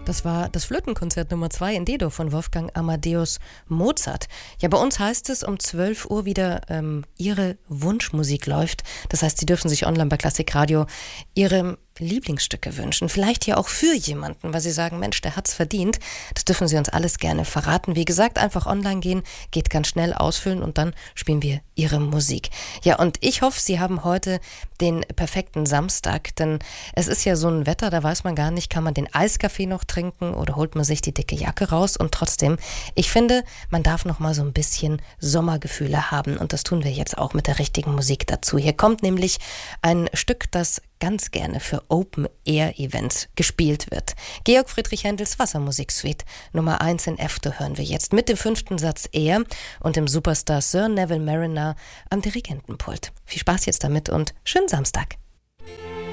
Das war das Flötenkonzert Nummer 2 in D-Dur von Wolfgang Amadeus Mozart. Ja, bei uns heißt es, um 12 Uhr wieder Ihre Wunschmusik läuft. Das heißt, Sie dürfen sich online bei Klassik Radio Ihre Lieblingsstücke wünschen. Vielleicht ja auch für jemanden, weil Sie sagen, Mensch, der hat's verdient. Das dürfen Sie uns alles gerne verraten. Wie gesagt, einfach online gehen, geht ganz schnell, ausfüllen und dann spielen wir Ihre Musik. Ja, und ich hoffe, Sie haben heute den perfekten Samstag, denn es ist ja so ein Wetter, da weiß man gar nicht, kann man den Eiskaffee noch trinken oder holt man sich die dicke Jacke raus? Und trotzdem, ich finde, man darf noch mal so ein bisschen Sommergefühle haben und das tun wir jetzt auch mit der richtigen Musik dazu. Hier kommt nämlich ein Stück, das ganz gerne für Open-Air-Events gespielt wird. Georg Friedrich Händels Wassermusiksuite Nummer 1 in F-Dur hören wir jetzt mit dem 5. Satz Air und dem Superstar Sir Neville Mariner am Dirigentenpult. Viel Spaß jetzt damit und schönen Samstag.